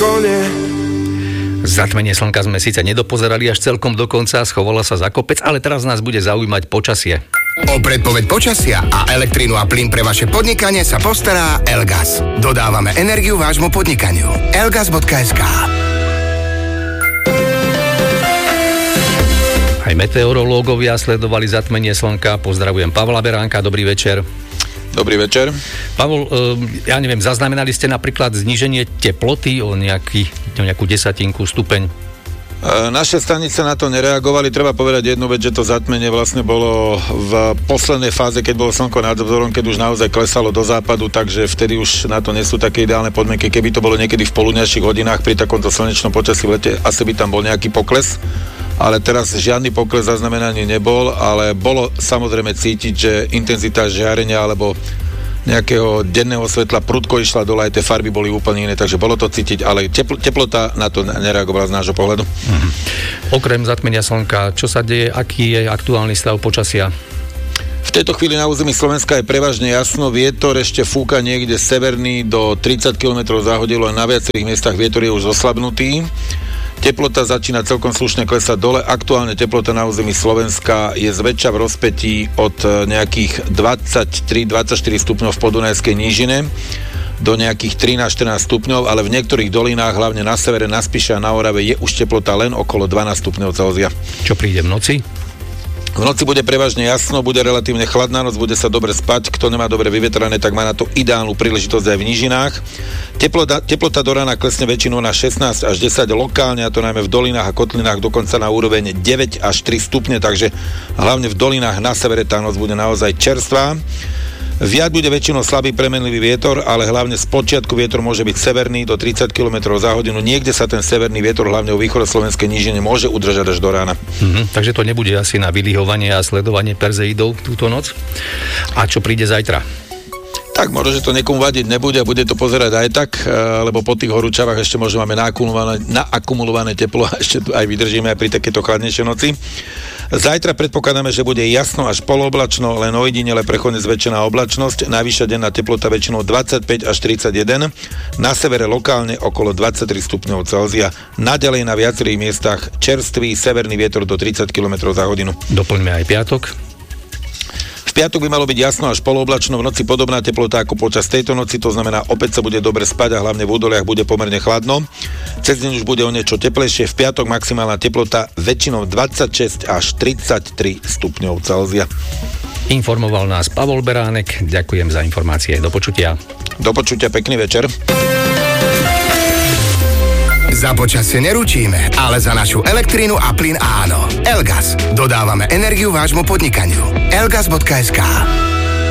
balkóne. Zatmenie slnka sme síce nedopozerali až celkom do konca, schovala sa za kopec, ale teraz nás bude zaujímať počasie. O predpoveď počasia a elektrínu a plyn pre vaše podnikanie sa postará Elgas. Dodávame energiu vášmu podnikaniu. Elgas.sk. Aj meteorológovia sledovali zatmenie slnka. Pozdravujem Pavla Beránka, dobrý večer. Dobrý večer. Pavol, ja neviem, zaznamenali ste napríklad zníženie teploty o nejakú desatinku stupeň? Naše stanice na to nereagovali. Treba povedať jednu vec, že to zatmenie vlastne bolo v poslednej fáze, keď bolo slnko nad obzorom, keď už naozaj klesalo do západu, takže vtedy už na to nie sú také ideálne podmienky. Keby to bolo niekedy v poludňajších hodinách pri takomto slnečnom počasí v lete, asi by tam bol nejaký pokles. Ale teraz žiadny pokles zaznamenaný nebol, ale bolo samozrejme cítiť, že intenzita žiarenia alebo nejakého denného svetla prudko išla dole, aj tie farby boli úplne iné, takže bolo to cítiť, ale teplota na to nereagovala z nášho pohľadu. Okrem zatmenia slnka, čo sa deje, aký je aktuálny stav počasia? V tejto chvíli na území Slovenska je prevažne jasno, vietor ešte fúka niekde severný do 30 km za hodinu a na viacerých miestach vietor je už zoslabnutý. Teplota začína celkom slušne klesať dole. Aktuálne teplota na území Slovenska je zväčša v rozpätí od nejakých 23-24 stupňov v podunajskej nížine do nejakých 13-14 stupňov, ale v niektorých dolinách, hlavne na severe, na Spiši a na Orave, je už teplota len okolo 12 stupňov Celzia. Čo príde v noci? V noci bude prevažne jasno, bude relatívne chladná noc, bude sa dobre spať. Kto nemá dobre vyvetrané, tak má na to ideálnu príležitosť aj v nížinách. Teplota do rána klesne väčšinou na 16 až 10 lokálne, a to najmä v dolinách a kotlinách dokonca na úroveň 9 až 3 stupne, takže hlavne v dolinách na severe tá noc bude naozaj čerstvá. Viac bude väčšinou slabý premenlivý vietor, ale hlavne z počiatku vietor môže byť severný do 30 km za hodinu. Niekde sa ten severný vietor, hlavne v východoslovenskej nížine, môže udržať až do rána. Takže to nebude asi na vylihovanie a sledovanie Perzeidov túto noc. A čo príde zajtra? Tak možno, že to niekomu vadiť nebude a bude to pozerať aj tak, lebo po tých horúčavách ešte možno máme naakumulované teplo a ešte aj vydržíme aj pri takéto chladnejšej noci. Zajtra predpokladáme, že bude jasno až polooblačno, len ojedinele prechodne zväčšená oblačnosť, najvyššia denná teplota väčšinou 25 až 31, na severe lokálne okolo 23 stupňov Celzia. Naďalej na viacerých miestach čerstvý severný vietor do 30 km za hodinu. Doplňme aj piatok. V piatok by malo byť jasno až polooblačno, v noci podobná teplota ako počas tejto noci, to znamená, opäť sa bude dobre spať a hlavne v údoliach bude pomerne chladno. Cez deň už bude o niečo teplejšie, v piatok maximálna teplota väčšinou 26 až 33 stupňov Celzia. Informoval nás Pavol Beránek, ďakujem za informácie, do počutia. Do počutia, pekný večer. Za počasie neručíme, ale za našu elektrínu a plyn áno. Elgas. Dodávame energiu vášmu podnikaniu. Elgas.sk.